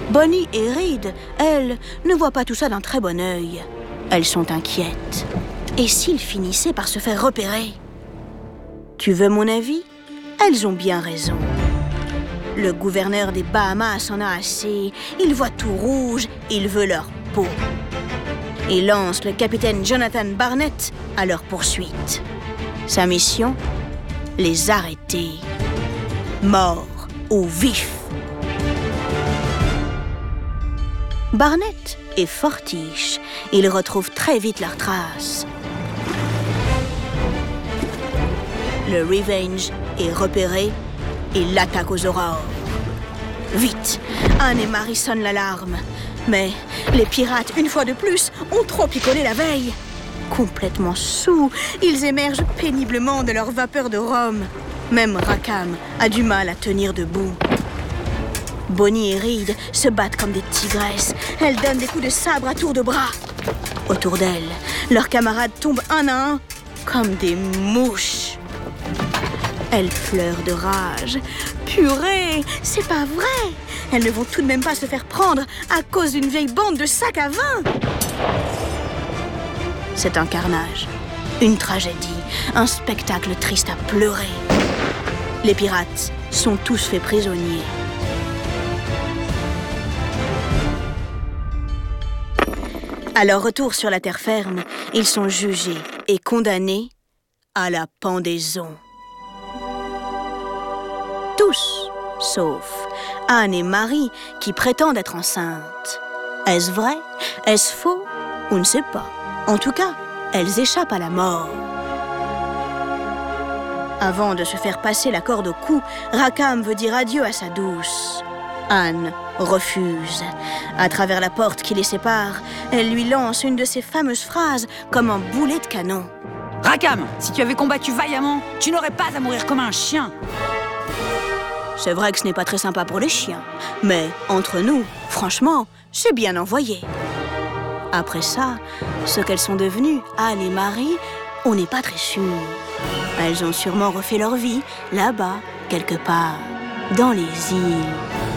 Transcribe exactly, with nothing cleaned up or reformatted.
Bonnie et Reed, elles, ne voient pas tout ça d'un très bon œil. Elles sont inquiètes. Et s'ils finissaient par se faire repérer? Tu veux mon avis? Elles ont bien raison. Le gouverneur des Bahamas en a assez. Il voit tout rouge, il veut leur peau. Il lance le capitaine Jonathan Barnett à leur poursuite. Sa mission? Les arrêter. Mort ou vif. Barnett est fortiche. Ils retrouvent très vite leurs traces. Le Revenge est repéré et l'attaque aux aurores. Vite, Anne et Marie sonnent l'alarme. Mais les pirates, une fois de plus, ont trop picolé la veille. Complètement saouls, ils émergent péniblement de leur vapeur de rhum. Même Rackham a du mal à tenir debout. Bonnie et Reed se battent comme des tigresses. Elles donnent des coups de sabre à tour de bras. Autour d'elles, leurs camarades tombent un à un comme des mouches. Elles pleurent de rage. Purée, c'est pas vrai! Elles ne vont tout de même pas se faire prendre à cause d'une vieille bande de sacs à vin! C'est un carnage, une tragédie, un spectacle triste à pleurer. Les pirates sont tous faits prisonniers. À leur retour sur la terre ferme, ils sont jugés et condamnés à la pendaison. Tous, sauf Anne et Marie, qui prétendent être enceintes. Est-ce vrai? Est-ce faux? On ne sait pas. En tout cas, elles échappent à la mort. Avant de se faire passer la corde au cou, Rackham veut dire adieu à sa douce. Anne refuse. À travers la porte qui les sépare, elle lui lance une de ses fameuses phrases comme un boulet de canon. Rackham, si tu avais combattu vaillamment, tu n'aurais pas à mourir comme un chien. C'est vrai que ce n'est pas très sympa pour les chiens, mais entre nous, franchement, c'est bien envoyé. Après ça, ce qu'elles sont devenues, Anne et Marie, on n'est pas très sûr. Elles ont sûrement refait leur vie, là-bas, quelque part, dans les îles.